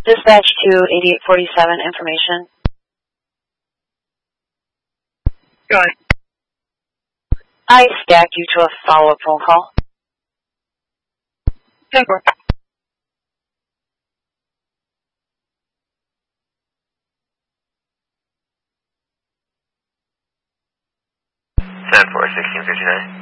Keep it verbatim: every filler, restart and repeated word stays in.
Dispatch to eighty-eight forty-seven, information. Go ahead. I stacked you to a follow-up phone call. ten four. ten four, sixteen fifty-nine.